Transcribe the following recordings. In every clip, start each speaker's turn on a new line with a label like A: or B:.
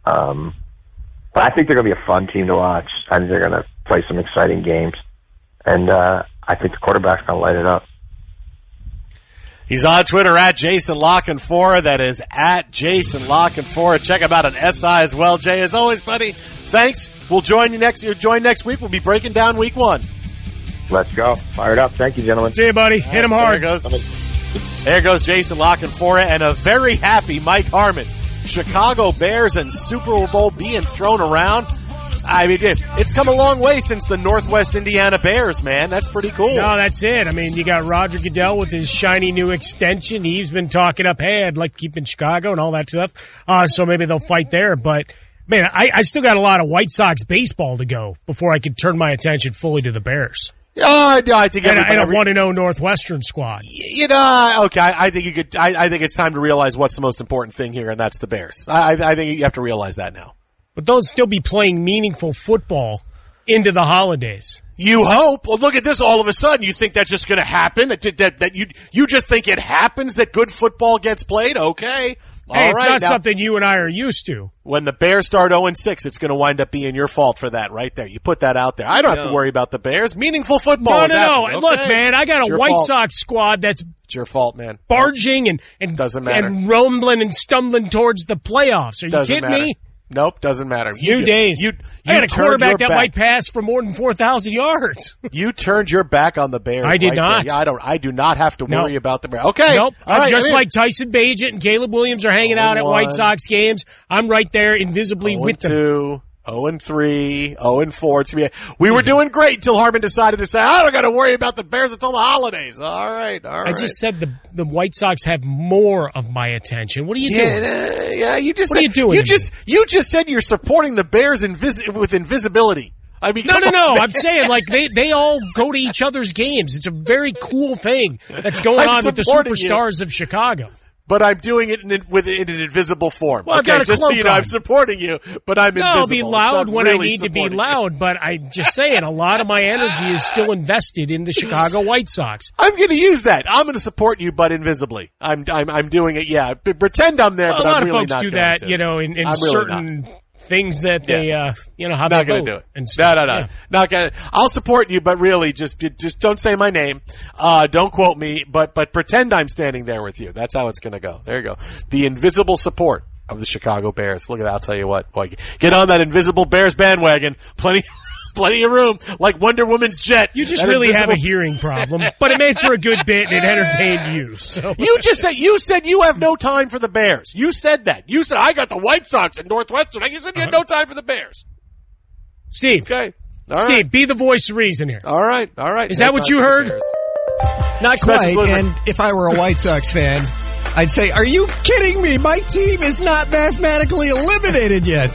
A: But I think they're going to be a fun team to watch. I think they're going to play some exciting games. And I think the quarterback's going to light it up.
B: He's on Twitter at Jason Lockenfora. That is at Jason Lockenfora. Check him out on SI as well. Jay, as always, buddy, thanks. We'll join you next week. We'll be breaking down week 1.
A: Let's go. Fire it up. Thank you, gentlemen.
C: See you, buddy. Hit him hard.
B: There goes Jason Lockenfora and a very happy Mike Harmon. Chicago Bears and Super Bowl being thrown around. I mean, it's come a long way since the Northwest Indiana Bears, man. That's pretty cool.
C: No, that's it. I mean, you got Roger Goodell with his shiny new extension. He's been talking up, hey, I'd like to keep in Chicago and all that stuff. So maybe they'll fight there. But, man, I still got a lot of White Sox baseball to go before I could turn my attention fully to the Bears.
B: I think
C: and a 1-0 Northwestern squad.
B: Okay. I think I think it's time to realize what's the most important thing here, and that's the Bears. I think you have to realize that now.
C: But they'll still be playing meaningful football into the holidays.
B: You hope. Well, look at this. All of a sudden, you think that's just going to happen? That you just think it happens that good football gets played? Okay.
C: Hey, it's not something you and I are used to.
B: When the Bears start 0-6, it's going to wind up being your fault for that right there. You put that out there. I don't have to worry about the Bears. Meaningful football is happening.
C: No. Look, man, I got a White Sox squad that's
B: it's your fault, man.
C: Barging and
B: doesn't matter.
C: And rumbling and stumbling towards the playoffs. Are you kidding me?
B: Nope, doesn't matter.
C: New days. I got a quarterback that might pass for more than 4,000 yards.
B: You turned your back on the Bears.
C: I did not.
B: Yeah, I do not have to worry about the Bears. Okay.
C: Nope. Just like Tyson Bagent and Caleb Williams are hanging out at White Sox games, I'm right there invisibly with them.
B: 0-3, 0-4. We were doing great until Harmon decided to say, I don't got to worry about the Bears until the holidays. All right.
C: I just said the White Sox have more of my attention. What are you doing?
B: What are you doing? You just said you're supporting the Bears with invisibility. I mean,
C: no. I'm saying like they all go to each other's games. It's a very cool thing that's going on with the superstars of Chicago.
B: But I'm doing it in an invisible form.
C: Well,
B: okay, just so you know, I'm supporting you, but I'm invisible.
C: No, I'll be loud when I need to be loud, but I'm just saying a lot of my energy is still invested in the Chicago White Sox.
B: I'm going to use that. I'm going to support you, but invisibly. I'm doing it, yeah. Pretend I'm there, but I'm really not going to.
C: A lot of folks do that, in certain things that they, how
B: not
C: they
B: going to do it. No. Yeah. Not going to. I'll support you, but really just don't say my name. Don't quote me, but pretend I'm standing there with you. That's how it's going to go. There you go. The invisible support of the Chicago Bears. Look at that. I'll tell you what. Boy, get on that invisible Bears bandwagon. Plenty of room, like Wonder Woman's jet.
C: You just really have a hearing problem, but it made for a good bit and it entertained you. So
B: you said you have no time for the Bears. You said that. You said I got the White Sox and Northwestern. You said you had no time for the Bears.
C: Steve.
B: Okay. All
C: Steve,
B: right.
C: be the voice of reason here.
B: All right.
C: Is that what you heard?
D: Not quite. And if I were a White Sox fan, I'd say, are you kidding me? My team is not mathematically eliminated yet.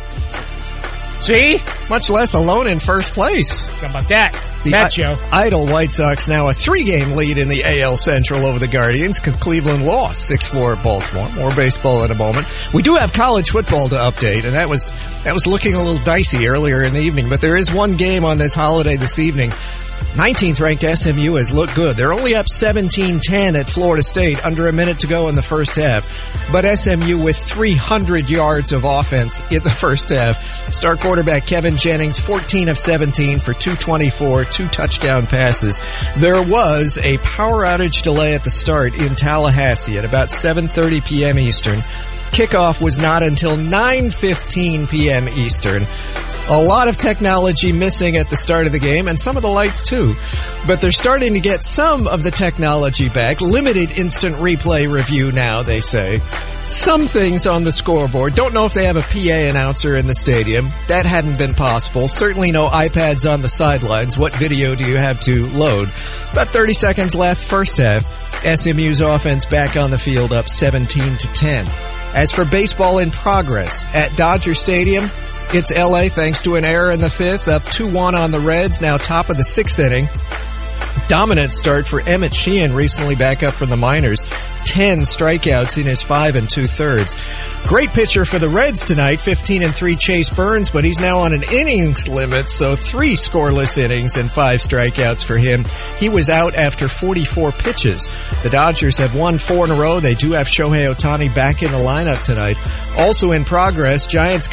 C: See?
D: Much less alone in first place.
C: How about that?
D: The idle White Sox now a 3-game lead in the AL Central over the Guardians because Cleveland lost 6-4 at Baltimore. More baseball in a moment. We do have college football to update, and that was looking a little dicey earlier in the evening, but there is one game on this holiday this evening. 19th ranked SMU has looked good. They're only up 17-10 at Florida State, under a minute to go in the first half. But SMU with 300 yards of offense in the first half. Star quarterback Kevin Jennings, 14 of 17 for 224, 2 touchdown passes. There was a power outage delay at the start in Tallahassee at about 7:30 p.m. Eastern. Kickoff was not until 9:15 p.m. Eastern. A lot of technology missing at the start of the game, and some of the lights too. But they're starting to get some of the technology back. Limited instant replay review now, they say. Some things on the scoreboard. Don't know if they have a PA announcer in the stadium. That hadn't been possible. Certainly no iPads on the sidelines. What video do you have to load? About 30 seconds left, first half. SMU's offense back on the field, up 17-10. As for baseball in progress, at Dodger Stadium, it's LA thanks to an error in the 5th, up 2-1 on the Reds, now top of the 6th inning. Dominant start for Emmett Sheehan, recently back up from the minors. 10 strikeouts in his 5 2/3. Great pitcher for the Reds tonight, 15-3 Chase Burns, but he's now on an innings limit, so 3 scoreless innings and 5 strikeouts for him. He was out after 44 pitches. The Dodgers have won 4 in a row. They do have Shohei Ohtani back in the lineup tonight. Also in progress, Giants